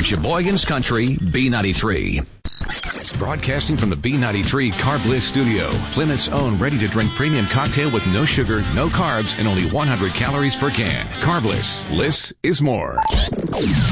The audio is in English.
Sheboygan's Country, B93. Broadcasting from the B93 Carb Bliss studio, Plymouth's own ready-to-drink premium cocktail with no sugar, no carbs, and only 100 calories per can. Carb Bliss. Bliss is more.